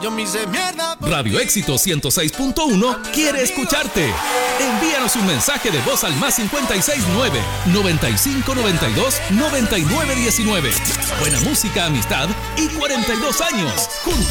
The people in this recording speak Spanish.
Yo me hice mierda. Radio Éxito 106.1 quiere escucharte. Envíanos un mensaje de voz al más 569-9592-9919. Buena música, amistad y 42 años juntos.